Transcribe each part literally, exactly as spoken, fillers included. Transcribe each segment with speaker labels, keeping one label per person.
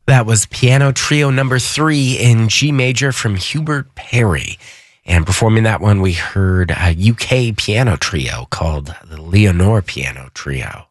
Speaker 1: That was Piano Trio number three in G major from Hubert Parry. And performing that one, we heard a U K piano trio called the Leonore Piano Trio.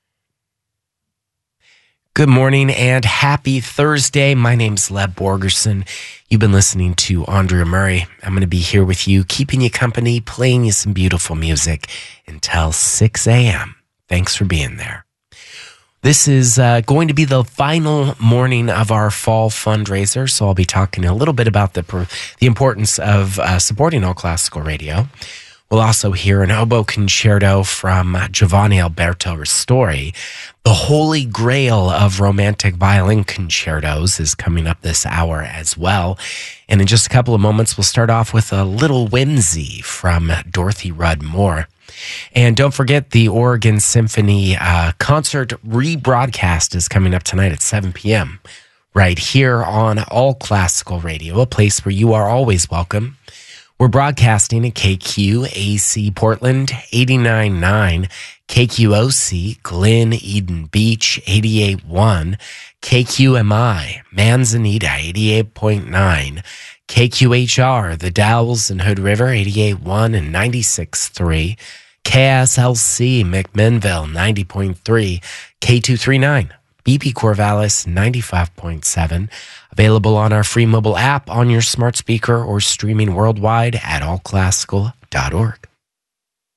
Speaker 1: Good morning and happy Thursday. My name's Leb Borgerson. You've been listening to Andrea Murray. I'm going to be here with you, keeping you company, playing you some beautiful music until six a.m. Thanks for being there. This is uh, going to be the final morning of our fall fundraiser, so I'll be talking a little bit about the the importance of uh, supporting All Classical Radio. We'll also hear an oboe concerto from Giovanni Alberto Ristori. The Holy Grail of romantic violin concertos is coming up this hour as well. And in just a couple of moments, we'll start off with a little whimsy from Dorothy Rudd Moore. And don't forget, the Oregon Symphony uh, concert rebroadcast is coming up tonight at seven p.m. right here on All Classical Radio, a place where you are always welcome. We're broadcasting at K Q A C Portland eighty-nine point nine, K Q O C Glen Eden Beach eighty-eight point one, K Q M I Manzanita eighty-eight point nine, K Q H R The Dalles and Hood River eighty-eight point one and ninety-six point three, K S L C McMinnville ninety point three, K two thirty-nine B P Corvallis ninety-five point seven. Available on our free mobile app, on your smart speaker, or streaming worldwide at all classical dot org.